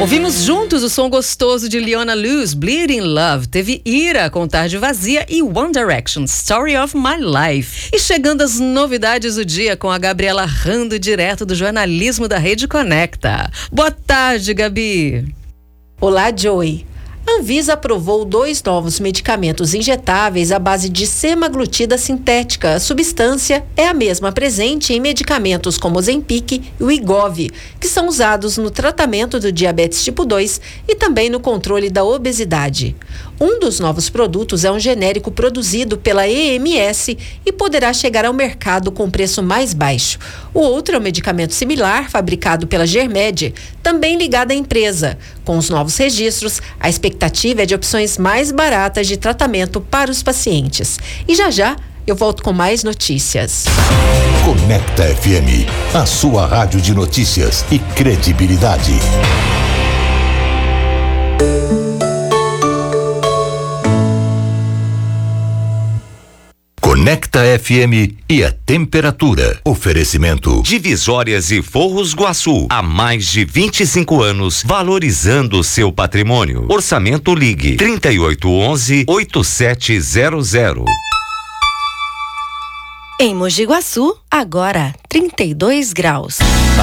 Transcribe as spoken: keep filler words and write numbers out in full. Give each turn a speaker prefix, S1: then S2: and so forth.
S1: Ouvimos juntos o som gostoso de Leona Lewis, Bleeding Love. Teve Ira, com Tarde Vazia, e One Direction, Story of My Life. E chegando às novidades do dia com a Gabriela Rando, direto do jornalismo da Rede Conecta. Boa tarde, Gabi.
S2: Olá, Joey. A Anvisa aprovou dois novos medicamentos injetáveis à base de semaglutida sintética. A substância é a mesma presente em medicamentos como o Ozempic e o Wegovy, que são usados no tratamento do diabetes tipo dois e também no controle da obesidade. Um dos novos produtos é um genérico produzido pela E M S e poderá chegar ao mercado com preço mais baixo. O outro é um medicamento similar, fabricado pela Germed, também ligado à empresa. Com os novos registros, a expectativa é de opções mais baratas de tratamento para os pacientes. E já já eu volto com mais notícias.
S3: Conecta F M, a sua rádio de notícias e credibilidade. Conecta F M e a temperatura. Oferecimento
S4: Divisórias e Forros Guaçu. Há mais de vinte e cinco anos, valorizando seu patrimônio. Orçamento Ligue trinta e oito onze, oitenta e sete zero zero.
S5: Em Mogi Guaçu, agora trinta e dois graus.